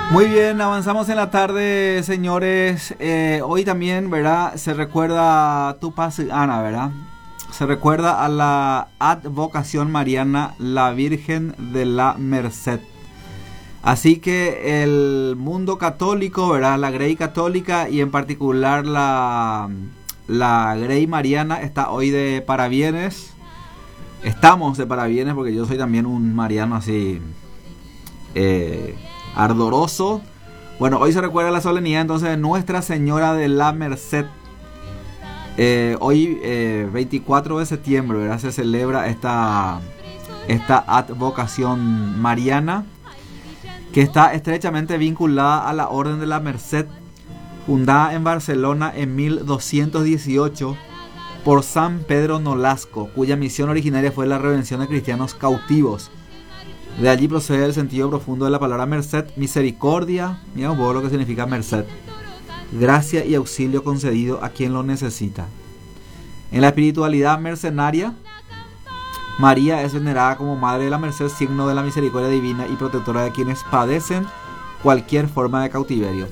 Muy bien, avanzamos en la tarde, señores. Hoy también, ¿verdad? Se recuerda a Tupac Ana, ¿verdad? Se recuerda a la advocación mariana, la Virgen de la Merced. Así que el mundo católico, ¿verdad? La Grey católica y en particular la Grey mariana está hoy de parabienes. Estamos de parabienes porque yo soy también un mariano así ardoroso. Bueno, hoy se recuerda la solemnidad entonces de Nuestra Señora de la Merced. Hoy 24 de septiembre, ¿verdad? Se celebra esta advocación mariana, que está estrechamente vinculada a la Orden de la Merced, fundada en Barcelona en 1218 por San Pedro Nolasco, cuya misión originaria fue la redención de cristianos cautivos. De allí procede el sentido profundo de la palabra merced, misericordia, mira un poco lo que significa merced, gracia y auxilio concedido a quien lo necesita. En la espiritualidad mercenaria, María es venerada como Madre de la Merced, signo de la misericordia divina y protectora de quienes padecen cualquier forma de cautiverio.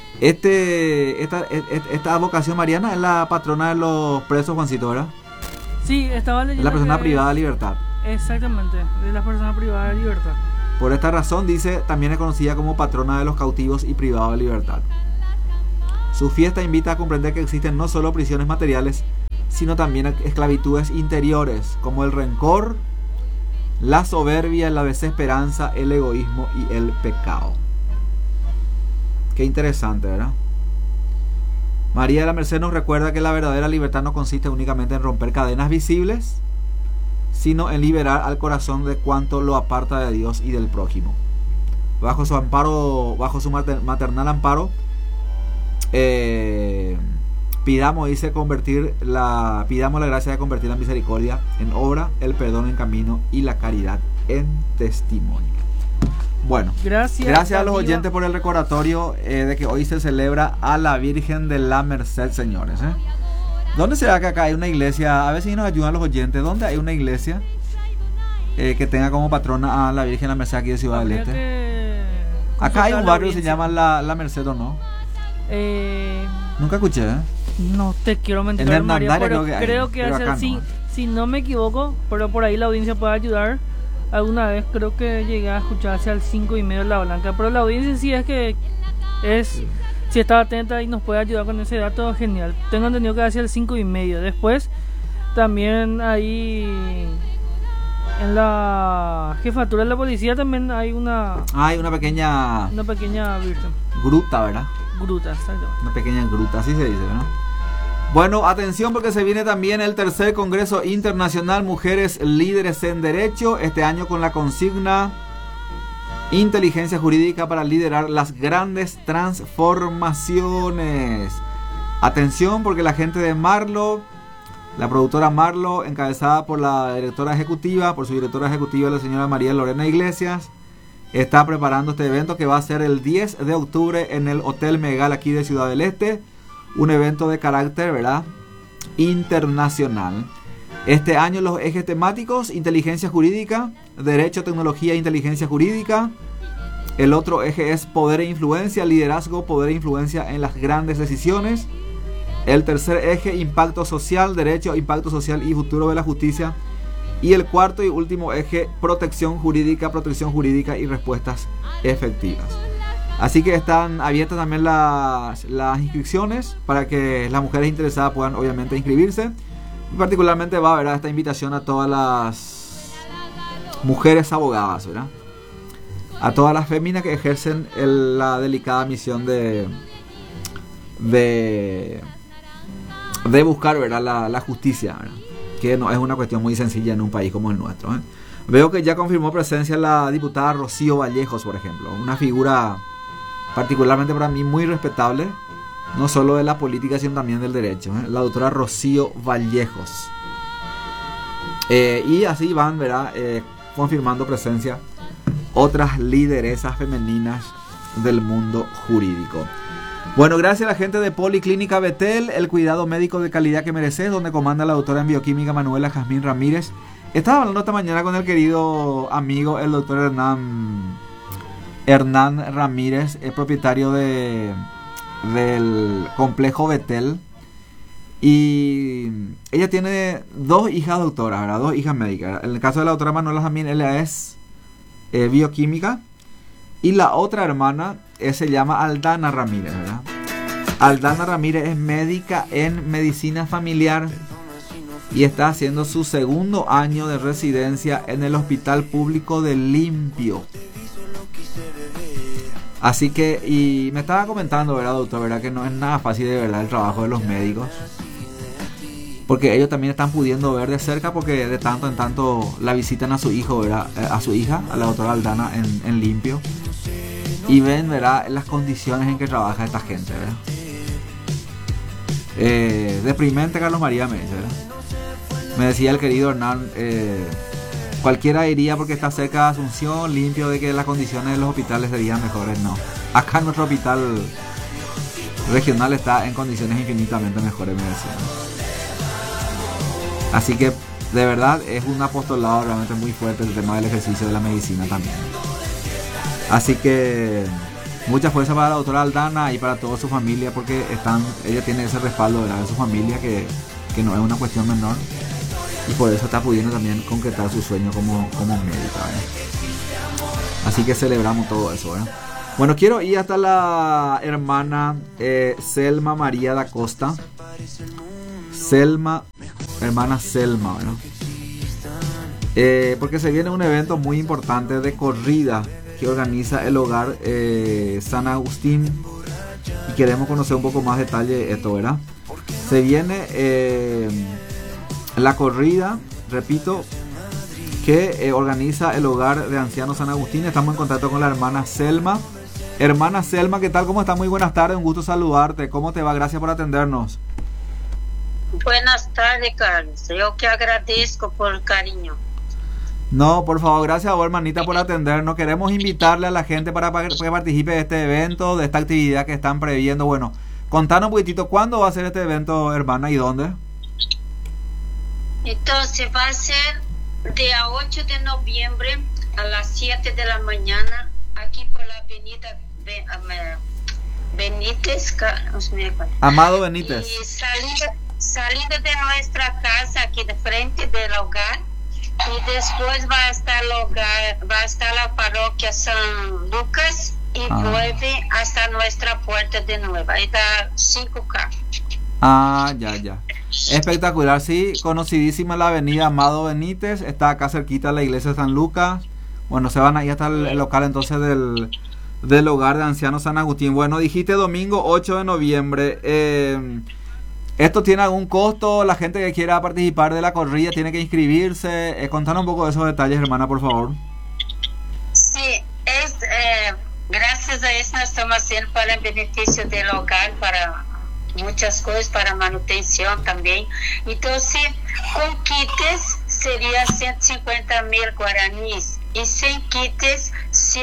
Esta vocación mariana es la patrona de los presos, Juancito, ¿verdad? Sí, estaba leyendo. Es la persona privada de libertad. Exactamente, de las personas privadas de libertad. Por esta razón, dice, también es conocida como patrona de los cautivos y privados de libertad. Su fiesta invita a comprender que existen no solo prisiones materiales, sino también esclavitudes interiores, como el rencor, la soberbia, la desesperanza, el egoísmo y el pecado. Qué interesante, ¿verdad? María de la Merced nos recuerda que la verdadera libertad no consiste únicamente en romper cadenas visibles, sino en liberar al corazón de cuanto lo aparta de Dios y del prójimo. Bajo su amparo, bajo su maternal amparo, pidamos la gracia de convertir la misericordia en obra, el perdón en camino y la caridad en testimonio. Bueno, gracias a los oyentes por el recordatorio de que hoy se celebra a la Virgen de la Merced, señores. ¿Dónde será que acá hay una iglesia? A ver si nos ayudan los oyentes. ¿Dónde hay una iglesia que tenga como patrona a la Virgen de la Merced aquí de Ciudad del Este? Acá hay un barrio que se llama la Merced, ¿o no? Nunca escuché, No te quiero mentir, María, pero creo que es así. Si no me equivoco, pero por ahí la audiencia puede ayudar. Alguna vez creo que llegué a escuchar hacia el 5:30 de La Blanca, pero la audiencia sí es que es... Si está atenta y nos puede ayudar con ese dato, genial. Tengo entendido que hacia el 5:30. Después, también ahí en la jefatura de la policía también hay una... Hay una pequeña virgen. Gruta, ¿verdad? Gruta, exacto. Una pequeña gruta, así se dice, ¿verdad? Bueno, atención porque se viene también el tercer Congreso Internacional Mujeres Líderes en Derecho. Este año con la consigna Inteligencia Jurídica para liderar las grandes transformaciones. Atención porque la gente de Marlo, la productora Marlo, encabezada por la directora ejecutiva, por su directora ejecutiva, la señora María Lorena Iglesias, está preparando este evento que va a ser el 10 de octubre en el Hotel Megal aquí de Ciudad del Este. Un evento de carácter, ¿verdad?, internacional. Este año los ejes temáticos: inteligencia jurídica, derecho, tecnología e inteligencia jurídica. El otro eje es poder e influencia, liderazgo, poder e influencia en las grandes decisiones. El tercer eje, impacto social, derecho, impacto social y futuro de la justicia. Y el cuarto y último eje, protección jurídica y respuestas efectivas. Así que están abiertas también las inscripciones para que las mujeres interesadas puedan obviamente inscribirse. Y particularmente va a haber esta invitación a todas las mujeres abogadas, ¿verdad? A todas las féminas que ejercen la delicada misión de buscar, ¿verdad?, la justicia, ¿verdad?, que no es una cuestión muy sencilla en un país como el nuestro, Veo que ya confirmó presencia la diputada Rocío Vallejos, por ejemplo, una figura particularmente para mí muy respetable, no solo de la política sino también del derecho, la doctora Rocío Vallejos. Y así van, ¿verdad?, confirmando presencia otras lideresas femeninas del mundo jurídico. Bueno, gracias a la gente de Policlínica Betel, el cuidado médico de calidad que mereces, donde comanda la doctora en bioquímica Manuela Jazmín Ramírez. Estaba hablando esta mañana con el querido amigo, el doctor Hernán Hernán Ramírez es propietario del complejo Betel. Y ella tiene 2 hijas doctoras, ¿verdad? 2 hijas médicas. En el caso de la doctora Manuela Jamín, ella es bioquímica. Y la otra hermana se llama Aldana Ramírez, ¿verdad? Aldana Ramírez es médica en medicina familiar y está haciendo su 2º año de residencia en el Hospital Público de Limpio. Así que, y me estaba comentando, ¿verdad, doctor? ¿Verdad? Que no es nada fácil de verdad el trabajo de los médicos. Porque ellos también están pudiendo ver de cerca, porque de tanto en tanto la visitan a su hijo, ¿verdad? A su hija, a la doctora Aldana en Limpio. Y ven, ¿verdad?, las condiciones en que trabaja esta gente, ¿verdad? Deprimente, Carlos María me dice, ¿verdad? Me decía el querido Hernán, cualquiera diría porque está cerca de Asunción, Limpio, de que las condiciones de los hospitales serían mejores. No, acá nuestro hospital regional está en condiciones infinitamente mejores, me decía. Así que de verdad es un apostolado realmente muy fuerte el tema del ejercicio de la medicina también. Así que mucha fuerza para la doctora Aldana y para toda su familia, porque ella tiene ese respaldo, ¿verdad?, de su familia, que no es una cuestión menor, y por eso está pudiendo también concretar su sueño como médica, ¿verdad? Así que celebramos todo eso, ¿verdad? Bueno, quiero ir hasta la hermana Selma María da Costa. Hermana Selma, ¿verdad? Porque se viene un evento muy importante de corrida que organiza el hogar San Agustín, y queremos conocer un poco más detalle de esto, ¿verdad? Se viene la corrida, repito, que organiza el hogar de ancianos San Agustín. Estamos en contacto con la hermana Selma. Hermana Selma, ¿qué tal? ¿Cómo estás? Muy buenas tardes, un gusto saludarte. ¿Cómo te va? Gracias por atendernos. Buenas tardes, Carlos. Yo que agradezco por el cariño. No, por favor, gracias a vos, hermanita, por atendernos. Queremos invitarle a la gente para que participe de este evento, de esta actividad que están previendo. Bueno, contanos un poquitito, ¿cuándo va a ser este evento, hermana, y dónde? Entonces va a ser día 8 de noviembre a las 7 de la mañana, aquí por la avenida Benítez. Amado Benítez. Y salida de nuestra casa, aquí de frente del hogar. Y después va a estar la parroquia San Lucas y vuelve hasta nuestra puerta de nuevo. Ahí da 5K. Ya. Espectacular, sí, conocidísima la avenida Amado Benítez, está acá cerquita de la iglesia de San Lucas. Bueno, se van ahí hasta el local entonces del hogar de ancianos San Agustín. Bueno, dijiste domingo 8 de noviembre. ¿Esto tiene algún costo? ¿La gente que quiera participar de la corrida tiene que inscribirse? Contanos un poco de esos detalles, hermana, por favor. Sí, gracias a eso estamos haciendo para el beneficio del hogar, para muchas cosas, para manutención también. Entonces, con kits sería 150.000 guaraníes y sin kits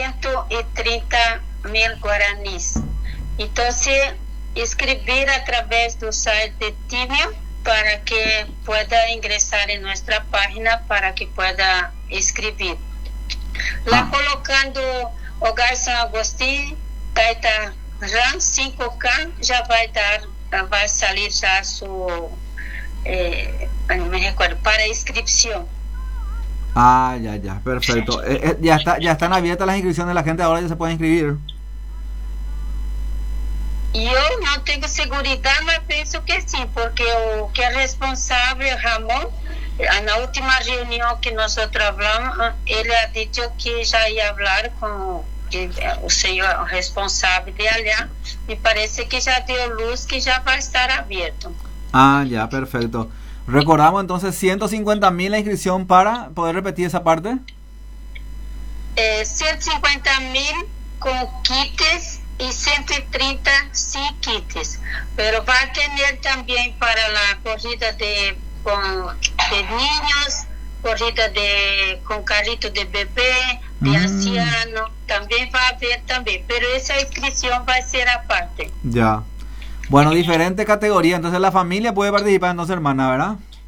130.000 guaraníes. Entonces, escribir a través del site de Tibia para que pueda ingresar en nuestra página para que pueda escribir. Colocando Hogar San Agustín, Taita RAM 5K, ya va a salir ya su, no me recuerdo, para inscripción. Ya, perfecto. Ya están abiertas las inscripciones, la gente ahora ya se puede inscribir. Yo no tengo seguridad, pero pienso que sí, porque el que es responsable, Ramón, en la última reunión que nosotros hablamos, él ha dicho que ya iba a hablar con el señor responsable de allá. Me parece que ya dio luz que ya va a estar abierto. Ya, perfecto. Recordamos entonces 150.000 la inscripción. ¿Para poder repetir esa parte? 150.000 con kits y 130 sin kits, pero va a tener también para la corrida de niños, corrida con carrito de bebé, de anciano, también va a haber también, pero esa inscripción va a ser aparte. Ya. Bueno, diferente categoría, entonces la familia puede participar, entonces, hermana, ¿verdad?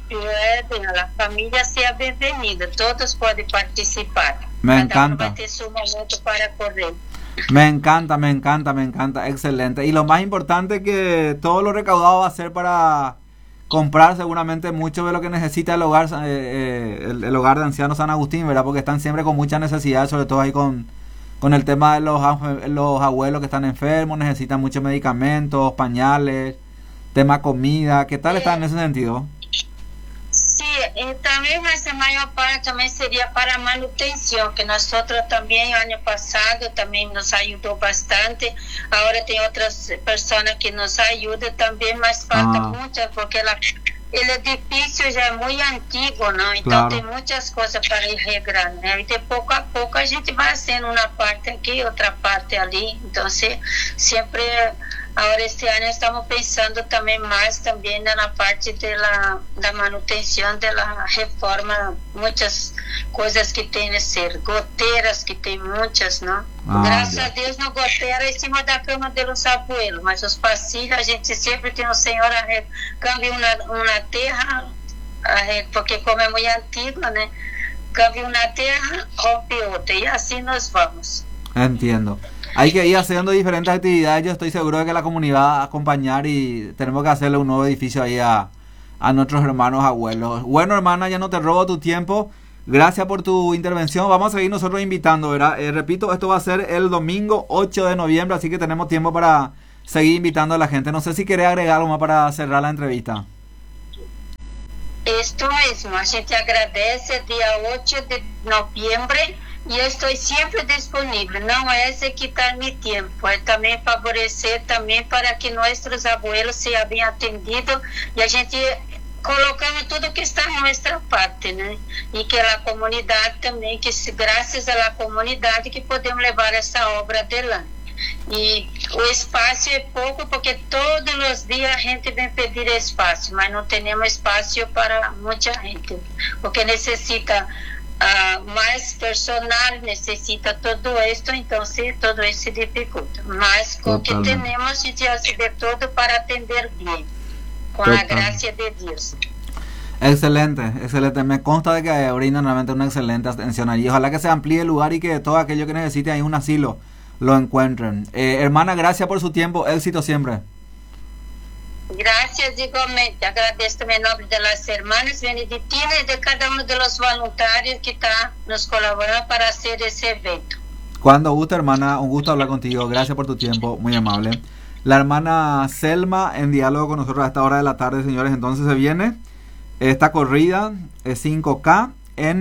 la familia sea bienvenida, todos pueden participar. Me encanta. Va a tener su momento para correr. Me encanta, excelente. Y lo más importante que todo lo recaudado va a ser para comprar seguramente mucho de lo que necesita el hogar, el hogar de ancianos San Agustín, ¿verdad? Porque están siempre con muchas necesidades, sobre todo ahí con el tema de los abuelos que están enfermos, necesitan muchos medicamentos, pañales, tema comida. ¿Qué tal está en ese sentido? Sí, también la mayor parte también sería para manutención, que nosotros también año pasado también nos ayudó bastante. Ahora tem otras personas que nos ayudan también, mas falta muchas, porque el edificio ya es muy antiguo, ¿no? Entonces claro, hay muchas cosas para ir arreglando, ¿no? Y de poco a poco a gente va haciendo una parte aquí, otra parte allí. Entonces siempre, ahora este año estamos pensando también más también en la parte de la manutención de la reforma, muchas cosas que tienen que ser, goteras que tem muchas, ¿no? Graças a Deus no goteira em cima da cama de los abuelos, mas os pasillos a gente sempre tem um senhor cambia uma terra, porque como é muito antiga, né? Cambia una terra, rompe otra, y así nos vamos. Entiendo. Hay que ir haciendo diferentes actividades. Yo estoy seguro de que la comunidad va a acompañar y tenemos que hacerle un nuevo edificio ahí a nuestros hermanos abuelos. Bueno, hermana, ya no te robo tu tiempo. Gracias por tu intervención. Vamos a seguir nosotros invitando, ¿verdad? Repito, esto va a ser el domingo 8 de noviembre, así que tenemos tiempo para seguir invitando a la gente. No sé si querés agregar algo más para cerrar la entrevista. Esto mismo, a gente agradece, día 8 de noviembre, y estoy siempre disponible. No es quitar mi tiempo, es también favorecer también para que nuestros abuelos sean bien atendidos y a gente colocamos tudo que está en nuestra parte, né? E que a comunidade também, que graças à comunidade que podemos levar essa obra adelante. E o espaço é pouco porque todos os dias a gente vem pedir espaço, mas não temos espaço para muita gente, porque necessita mais personal, necessita todo isso, então todo isso se dificulta. Mas com o que temos, a gente hace de todo para atender bem. Con la gracia de Dios. Excelente, excelente. Me consta de que brindan realmente una excelente atención allí. Ojalá que se amplíe el lugar y que todo aquello que necesite ahí un asilo lo encuentren. Hermana, gracias por su tiempo. Éxito siempre. Gracias igualmente. Agradezco en nombre de las hermanas benedictinas y de cada uno de los voluntarios que está nos colaborando para hacer ese evento. Cuando guste, hermana, un gusto hablar contigo. Gracias por tu tiempo, muy amable. La hermana Selma en diálogo con nosotros a esta hora de la tarde, señores. Entonces se viene esta corrida 5K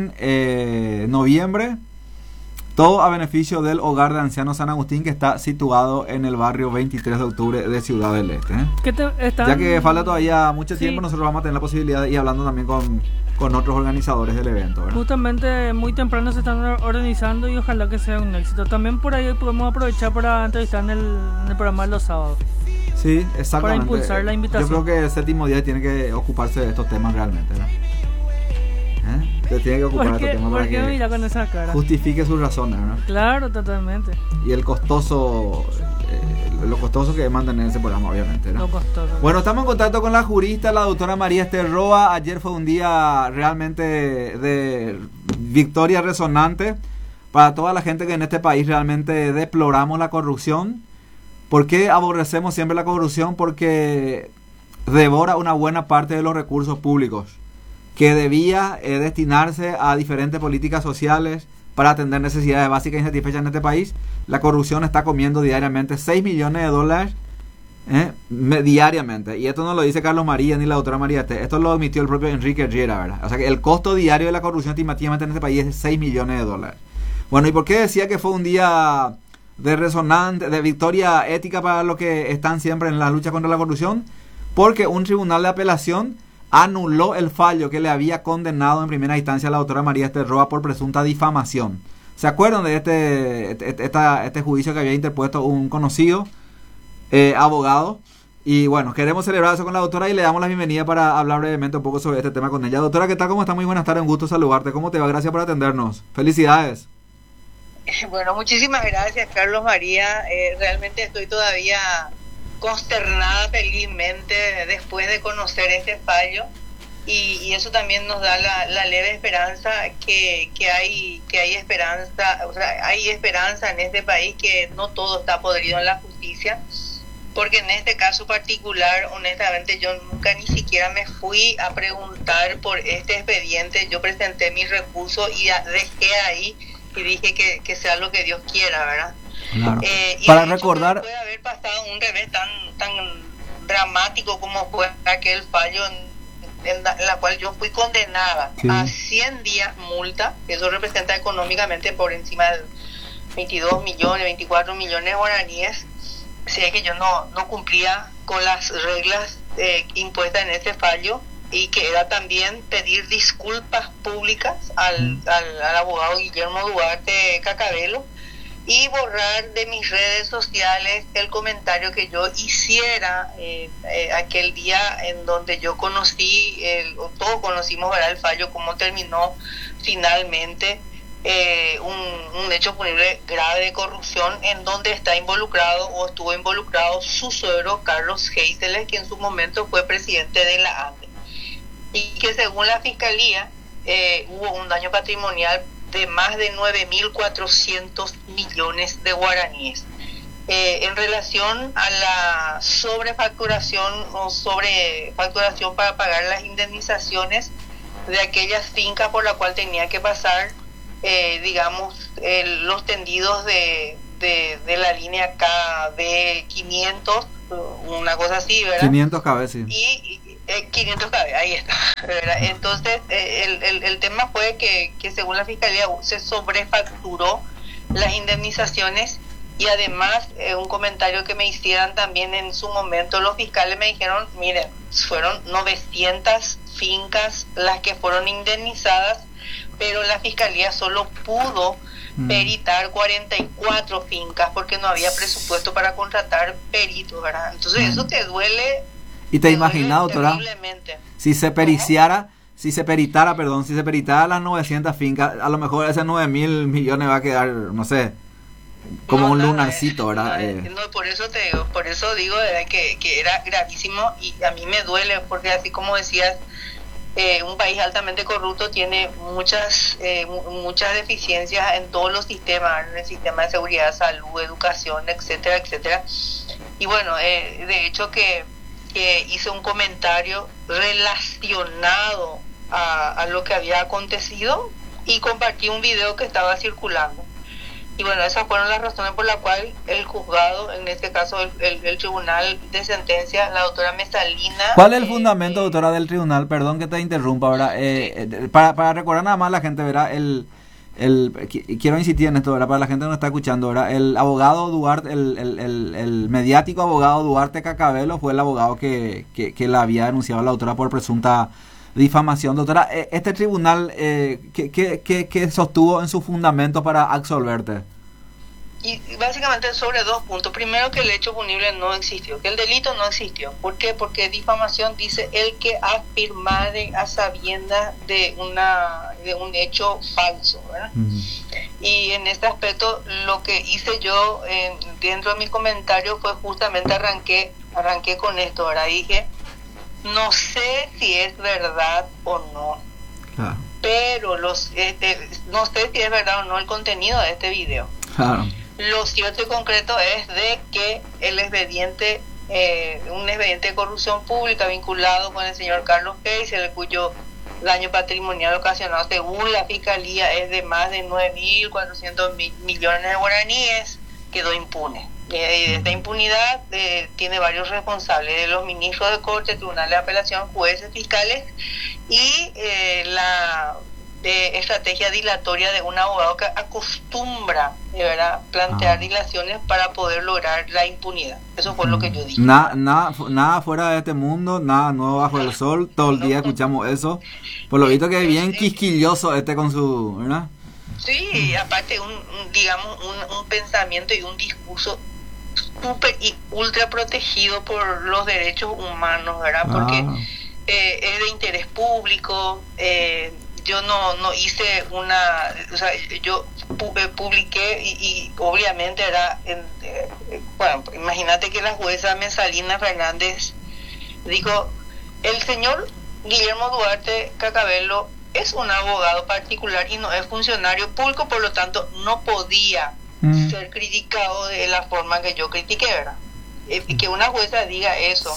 en noviembre. Todo a beneficio del Hogar de Ancianos San Agustín, que está situado en el barrio 23 de octubre de Ciudad del Este. Ya que falta todavía mucho tiempo, nosotros vamos a tener la posibilidad de ir hablando también con otros organizadores del evento, ¿verdad? Justamente muy temprano se están organizando y ojalá que sea un éxito. También por ahí podemos aprovechar para entrevistar en el programa de los sábados. Sí, exactamente. Para impulsar la invitación. Yo creo que el séptimo día tiene que ocuparse de estos temas realmente, ¿verdad? Se tiene que ocupar de estos temas para que mira con esa cara? Justifique sus razones, ¿verdad? Claro, totalmente. Y lo costoso que es mantener ese programa, obviamente, ¿no? Lo costoso. Bueno, estamos en contacto con la jurista, la doctora María Esther Roa. Ayer fue un día realmente de victoria resonante para toda la gente que en este país realmente deploramos la corrupción. ¿Por qué aborrecemos siempre la corrupción? Porque devora una buena parte de los recursos públicos que debía destinarse a diferentes políticas sociales para atender necesidades básicas y insatisfechas en este país. La corrupción está comiendo diariamente 6 millones de dólares diariamente. Y esto no lo dice Carlos María ni la doctora María Esther. Esto lo admitió el propio Enrique Riera, ¿verdad? O sea que el costo diario de la corrupción estimativamente en este país es de 6 millones de dólares. Bueno, ¿y por qué decía que fue un día de victoria ética para los que están siempre en la lucha contra la corrupción? Porque un tribunal de apelación anuló el fallo que le había condenado en primera instancia a la doctora María Esther Roa por presunta difamación. ¿Se acuerdan de este juicio que había interpuesto un conocido abogado? Y bueno, queremos celebrar eso con la doctora y le damos la bienvenida para hablar brevemente un poco sobre este tema con ella. Doctora, ¿qué tal? ¿Cómo está? Muy buenas tardes, un gusto saludarte. ¿Cómo te va? Gracias por atendernos. Felicidades. Bueno, muchísimas gracias, Carlos María. Realmente estoy todavía consternada felizmente después de conocer este fallo. y eso también nos da la leve esperanza que hay esperanza, o sea, hay esperanza en este país, que no todo está podrido en la justicia, porque en este caso particular, honestamente, yo nunca ni siquiera me fui a preguntar por este expediente. Yo presenté mi recurso y dejé ahí y dije que sea lo que Dios quiera, ¿verdad? Claro. Y para recordar, puede haber pasado un revés tan dramático como fue aquel fallo en la cual yo fui condenada a 100 días multa. Eso representa económicamente por encima de 22 millones, 24 millones de guaraníes, si es que yo no cumplía con las reglas impuestas en ese fallo, y que era también pedir disculpas públicas al abogado Guillermo Duarte Cacabelo, y borrar de mis redes sociales el comentario que yo hiciera aquel día en donde yo conocí, todos conocimos, ¿verdad?, el fallo, cómo terminó finalmente, un hecho punible grave de corrupción, en donde está involucrado o estuvo involucrado su suegro Carlos Heiseles, que en su momento fue presidente de la ANDE, y que según la Fiscalía hubo un daño patrimonial de más de 9.400 millones de guaraníes. En relación a la sobrefacturación o sobrefacturación para pagar las indemnizaciones de aquellas fincas por la cual tenía que pasar, los tendidos de la línea KB 500, una cosa así, ¿verdad? 500 KB, sí. Y 500 KB, ahí está, ¿verdad? Entonces, el tema fue que según la Fiscalía se sobrefacturó las indemnizaciones, y además un comentario que me hicieran también en su momento los fiscales, me dijeron, miren, fueron 900 fincas las que fueron indemnizadas, pero la Fiscalía solo pudo peritar 44 fincas porque no había presupuesto para contratar peritos, ¿verdad? Entonces eso te duele. ¿Y te imaginas, doctora, si se peritara las 900 fincas, a lo mejor ese 9.000 millones va a quedar, no sé, como un lunarcito, ¿verdad? No, por eso digo, ¿verdad?, que era gravísimo, y a mí me duele, porque así como decías, un país altamente corrupto tiene muchas deficiencias en todos los sistemas, en el sistema de seguridad, salud, educación, etcétera, etcétera. Y bueno, de hecho que hice un comentario relacionado a lo que había acontecido, y compartí un video que estaba circulando. Y bueno, esas fueron las razones por las cuales el juzgado, en este caso el tribunal de sentencia, la doctora Mesalina... ¿Cuál es el fundamento, doctora, del tribunal? Perdón que te interrumpa, ¿verdad? Para recordar nada más a la gente, ¿verdad? Quiero insistir en esto, ¿verdad? Para la gente que nos está escuchando, ¿verdad? El abogado Duarte, el mediático abogado Duarte Cacabelo fue el abogado que la había denunciado a la doctora por presunta difamación. Doctora, este tribunal, ¿qué sostuvo en su fundamento para absolverte? Y básicamente sobre dos puntos. Primero, que el hecho punible no existió, que el delito no existió. ¿Por qué? Porque difamación dice el que afirmare a sabiendas de un hecho falso, ¿verdad? Y en este aspecto lo que hice yo dentro de mi comentario fue justamente arranqué con esto, ¿verdad? Dije, no sé si es verdad o no, pero no sé si es verdad o no el contenido de este video. Lo cierto y concreto es de que el expediente, un expediente de corrupción pública vinculado con el señor Carlos Heiseles, cuyo daño patrimonial ocasionado según la Fiscalía es de más de 9.400 millones de guaraníes, quedó impune. Y esta impunidad tiene varios responsables, de los ministros de Corte, tribunales de apelación, jueces, fiscales, y la estrategia dilatoria de un abogado que acostumbra, ¿verdad?, plantear dilaciones para poder lograr la impunidad. Eso fue lo que yo dije. Nada fuera de este mundo, nada nuevo bajo el sol, todo el día escuchamos eso. Por lo visto que es bien quisquilloso con su, ¿verdad? Sí, aparte un pensamiento y un discurso súper y ultra protegido por los derechos humanos, ¿verdad? Porque es de interés público. Yo no hice yo publiqué y obviamente era bueno, imagínate que la jueza Mesalina Fernández dijo, el señor Guillermo Duarte Cacabello es un abogado particular y no es funcionario público, por lo tanto no podía ser criticado de la forma que yo critiqué, ¿verdad? Que una jueza diga eso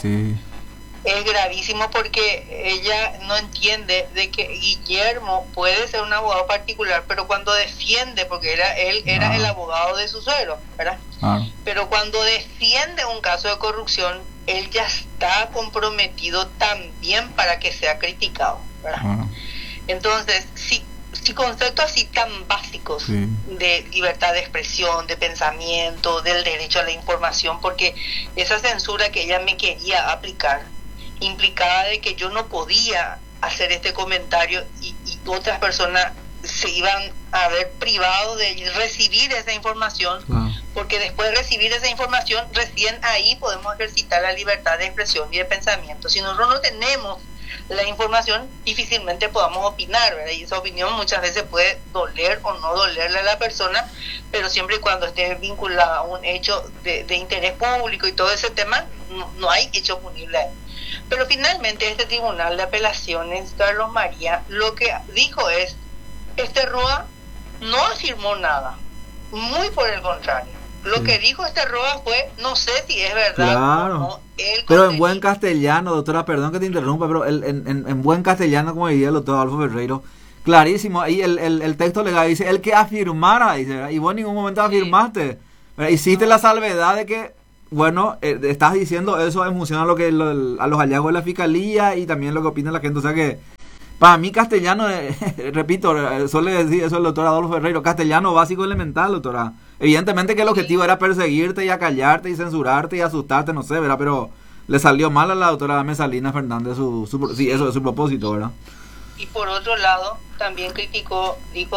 es gravísimo, porque ella no entiende de que Guillermo puede ser un abogado particular, pero cuando defiende, porque él era el abogado de su suegro, ¿verdad? Pero cuando defiende un caso de corrupción, él ya está comprometido también para que sea criticado, ¿verdad? Entonces, si conceptos así tan básicos de libertad de expresión, de pensamiento, del derecho a la información, porque esa censura que ella me quería aplicar implicaba de que yo no podía hacer este comentario y otras personas se iban a ver privados de recibir esa información, porque después de recibir esa información, recién ahí podemos ejercitar la libertad de expresión y de pensamiento. Si nosotros no tenemos la información, difícilmente podamos opinar, ¿verdad? Y esa opinión muchas veces puede doler o no dolerle a la persona, pero siempre y cuando esté vinculada a un hecho de interés público y todo ese tema, no hay hecho punible ahí. Pero finalmente este Tribunal de Apelaciones, Carlos María, lo que dijo es: Rúa no afirmó nada, muy por el contrario. Lo que dijo Rúa fue, no sé si es verdad o no, pero en buen castellano, doctora, perdón que te interrumpa, pero en buen castellano, como diría el doctor Adolfo Ferreiro, clarísimo, ahí el texto legal dice, el que afirmara, dice, y vos en ningún momento afirmaste, hiciste la salvedad de que, bueno, estás diciendo eso en función a lo que a los hallazgos de la fiscalía y también lo que opina la gente, o sea que para mí castellano, repito, suele decir eso el doctor Adolfo Ferreiro, castellano básico elemental, doctora. Evidentemente que el objetivo era perseguirte y acallarte y censurarte y asustarte, no sé, ¿verdad? Pero le salió mal a la doctora Mesalina Fernández eso es su propósito, ¿verdad? Y por otro lado, también dijo,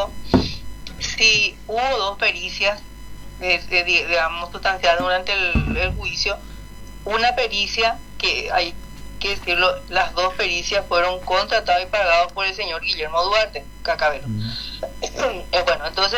si hubo dos pericias, digamos, sustanciadas durante el juicio, una pericia que hay que decirlo, las dos pericias fueron contratadas y pagadas por el señor Guillermo Duarte Cacabello. Bueno, entonces